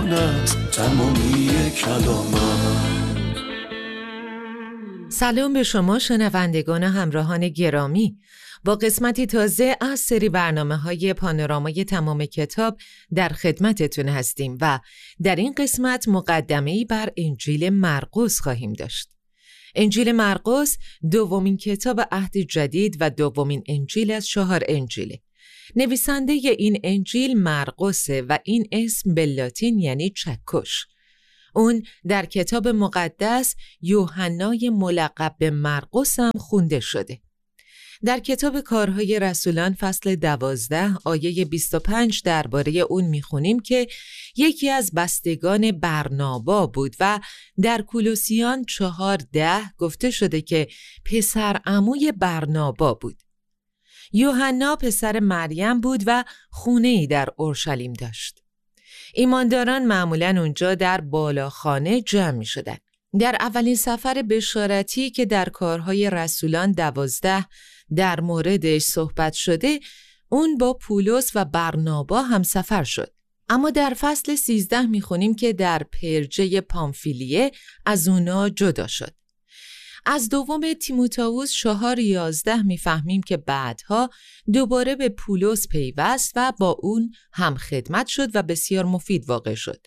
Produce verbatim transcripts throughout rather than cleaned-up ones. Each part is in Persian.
زبانت تمامی کلامت. سلام به شما شنوندگان همراهان گرامی. با قسمتی تازه از سری برنامه‌های پانورامای تمام کتاب در خدمتتون هستیم و در این قسمت مقدمه‌ای بر انجیل مرقس خواهیم داشت. انجیل مرقس دومین کتاب عهد جدید و دومین انجیل از چهار انجیله. نویسنده این انجیل مرقسه و این اسم به لاتین یعنی چکش. اون در کتاب مقدس یوحنای ملقب به مرقس هم خونده شده. در کتاب کارهای رسولان فصل دوازده آیه بیست و پنج درباره اون میخونیم که یکی از بستگان برنابا بود و در کولوسیان چهار ده گفته شده که پسر عموی برنابا بود. یوحنا پسر مریم بود و خونه‌ای در اورشلیم داشت. ایمانداران معمولاً اونجا در بالاخانه جمع می شدن. در اولین سفر بشارتی که در کارهای رسولان دوازده در موردش صحبت شده، اون با پولس و برنابا هم سفر شد. اما در فصل سیزده می خونیم که در پرجه پامفیلیه از اونا جدا شد. از دوم تیموتائوس چهار یازده میفهمیم که بعدها دوباره به پولس پیوست و با اون هم خدمت شد و بسیار مفید واقع شد.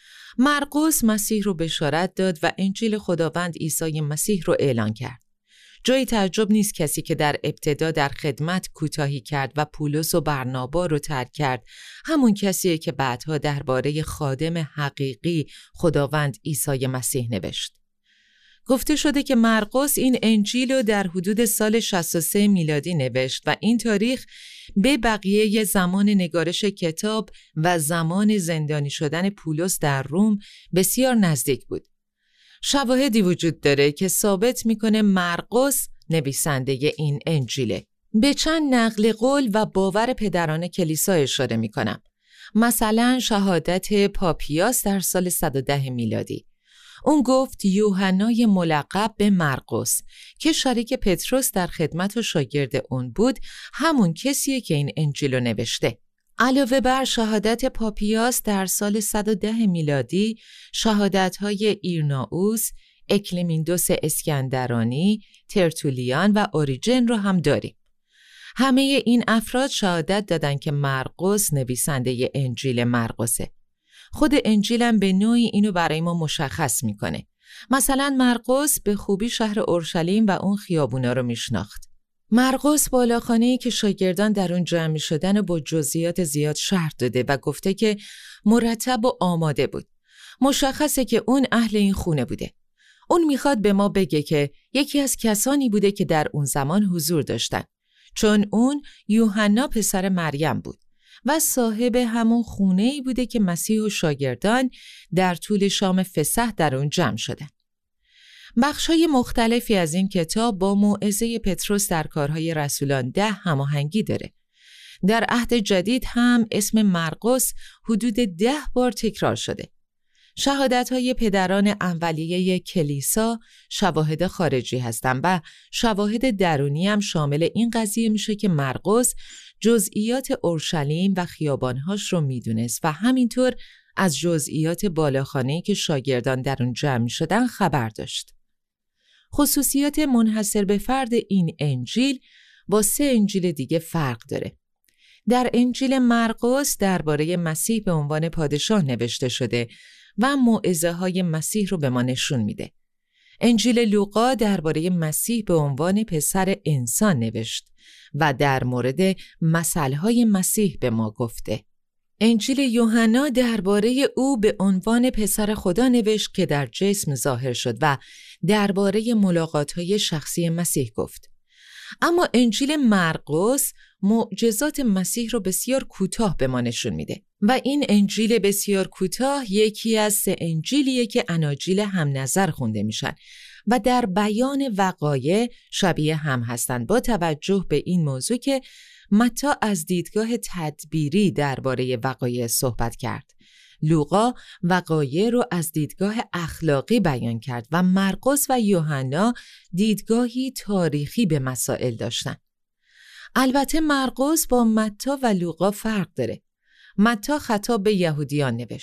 مرقس مسیح رو بشارت داد و انجیل خداوند عیسی مسیح رو اعلان کرد. جای تعجب نیست کسی که در ابتدا در خدمت کوتاهی کرد و پولس و برنابا رو ترک کرد همون کسیه که بعدها درباره خادم حقیقی خداوند عیسی مسیح نوشت. گفته شده که مرقس این انجیل رو در حدود سال شصت و سه میلادی نوشت و این تاریخ به بقیه زمان نگارش کتاب و زمان زندانی شدن پولس در روم بسیار نزدیک بود. شواهدی وجود داره که ثابت میکنه مرقس نویسنده این انجیله. به چند نقل قول و باور پدران کلیسا اشاره میکنم. مثلا شهادت پاپیاس در سال صد و ده میلادی. اون گفت یوحنای ملقب به مرقس که شریک پتروس در خدمت و شاگرد اون بود همون کسیه که این انجیل رو نوشته. علاوه بر شهادت پاپیاس در سال صد و ده میلادی شهادت‌های ایرناوس، اکلمیندوس اسکندرانی، ترتولیان و اوریجن رو هم داریم. همه این افراد شهادت دادن که مرقس نویسنده انجیل مرقسه. خود انجیلم به نوعی اینو برای ما مشخص میکنه. مثلا مرقس به خوبی شهر اورشلیم و اون خیابونا رو میشناخت. مرقس بالاخانه‌ای که شاگردان در اون جمع شدن و با جزئیات زیاد شرح داده و گفته که مرتب و آماده بود. مشخصه که اون اهل این خونه بوده. اون میخواد به ما بگه که یکی از کسانی بوده که در اون زمان حضور داشتن. چون اون یوحنا پسر مریم بود و صاحب همون خونه‌ای بوده که مسیح و شاگردان در طول شام فسح در اون جمع شدن. بخشای مختلفی از این کتاب با موعظه پتروس در کارهای رسولان ده هماهنگی داره. در عهد جدید هم اسم مرقس حدود ده بار تکرار شده. شهادت‌های پدران اولیه کلیسا شواهد خارجی هستند و شواهد درونی هم شامل این قضیه میشه که مرقس جزئیات اورشلیم و خیابانهاش رو میدونست و همینطور از جزئیات بالاخانه‌ای که شاگردان در اون جمع شدن خبر داشت. خصوصیات منحصر به فرد این انجیل با سه انجیل دیگه فرق داره. در انجیل مرقس درباره مسیح به عنوان پادشاه نوشته شده و موعظه‌های مسیح رو به ما نشون میده. انجیل لوقا درباره مسیح به عنوان پسر انسان نوشت و در مورد مثل‌های مسیح به ما گفته. انجیل یوحنا درباره او به عنوان پسر خدا نوشت که در جسم ظاهر شد و درباره ملاقات‌های شخصی مسیح گفت. اما انجیل مرقس معجزات مسیح رو بسیار کوتاه به ما نشون میده و این انجیل بسیار کوتاه یکی از سه انجیلیه که اناجیل هم نظر خونده میشن و در بیان وقایع شبیه هم هستند با توجه به این موضوع که متی از دیدگاه تدبیری درباره وقایع صحبت کرد. لوقا وقایع رو از دیدگاه اخلاقی بیان کرد و مرقس و یوحنا دیدگاهی تاریخی به مسائل داشتن. البته مرقس با متی و لوقا فرق داره. متی خطاب به یهودیان نوشت.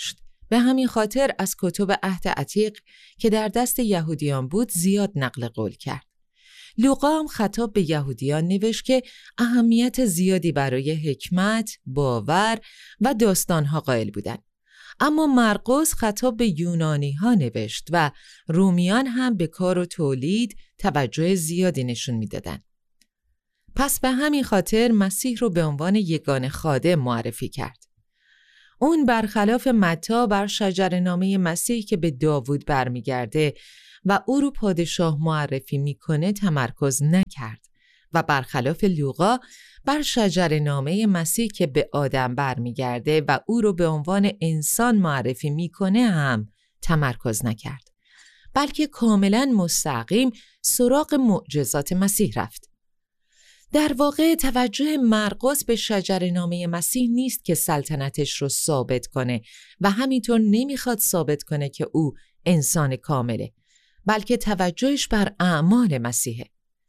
به همین خاطر از کتب عهد عتیق که در دست یهودیان بود زیاد نقل قول کرد. لوقا هم خطاب به یهودیان نوشت که اهمیت زیادی برای حکمت، باور و داستانها قائل بودند. اما مرقس خطاب به یونانی ها نوشت و رومیان هم به کار و تولید توجه زیادی نشون میدادند. پس به همین خاطر مسیح رو به عنوان یگانه خادم معرفی کرد. اون برخلاف متی بر شجره‌نامه مسیح که به داوود برمیگرده و او رو پادشاه معرفی میکنه تمرکز نکرد و برخلاف لوقا بر شجره‌نامه مسیح که به آدم برمیگرده و او رو به عنوان انسان معرفی میکنه هم تمرکز نکرد، بلکه کاملا مستقیم سراغ معجزات مسیح رفت. در واقع توجه مرقس به شجره‌نامه مسیح نیست که سلطنتش رو ثابت کنه و همینطور نمیخواد ثابت کنه که او انسان کامله، بلکه توجهش بر اعمال مسیحه.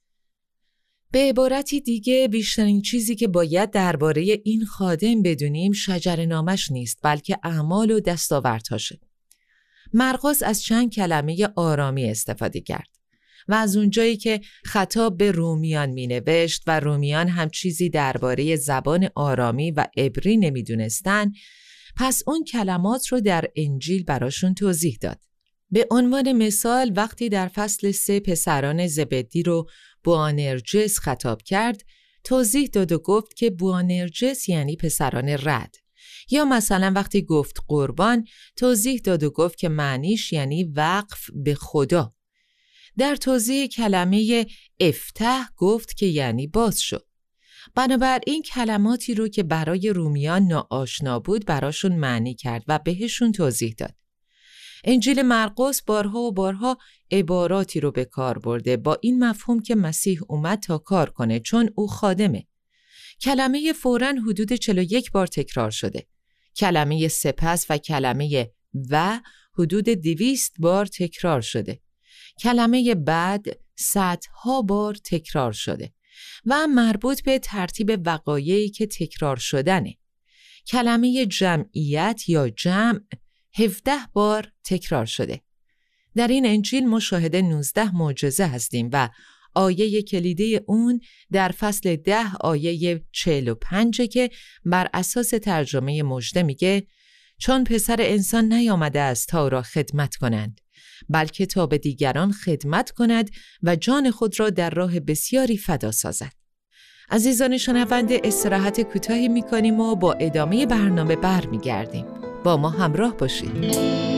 به عبارتی دیگه بیشترین چیزی که باید درباره این خادم بدونیم شجره‌نامش نیست، بلکه اعمال و دستاوردهاشه. مرقس از چند کلمه آرامی استفاده کرد و از اونجایی که خطاب به رومیان می نوشت و رومیان هم چیزی درباره زبان آرامی و عبری نمی دونستن، پس اون کلمات رو در انجیل براشون توضیح داد. به عنوان مثال وقتی در فصل سه پسران زبدی رو بوآنرجس خطاب کرد، توضیح داد و گفت که بوآنرجس یعنی پسران رد. یا مثلا وقتی گفت قربان، توضیح داد و گفت که معنیش یعنی وقف به خدا. در توضیح کلمه افتح گفت که یعنی باز شو. بنابراین کلماتی رو که برای رومیان ناآشنا بود براشون معنی کرد و بهشون توضیح داد. انجیل مرقس بارها و بارها عباراتی رو به کار برده با این مفهوم که مسیح اومد تا کار کنه چون او خادمه. کلمه فوراً حدود چهل و یک بار تکرار شده. کلمه سپس و کلمه و حدود دویست بار تکرار شده. کلمه بعد صدها بار تکرار شده و مربوط به ترتیب وقایعی که تکرار شدنه. کلمه جمعیت یا جمع هفده بار تکرار شده. در این انجیل ما شاهد نوزده معجزه هستیم و آیه کلیدی اون در فصل ده آیه چهل و پنج که بر اساس ترجمه مژده میگه چون پسر انسان نیامده است تا را خدمت کنند، بلکه تا به دیگران خدمت کند و جان خود را در راه بسیاری فدا سازد. عزیزان شنونده، استراحت کوتاهی می‌کنیم و با ادامه برنامه برمیگردیم. با ما همراه باشید.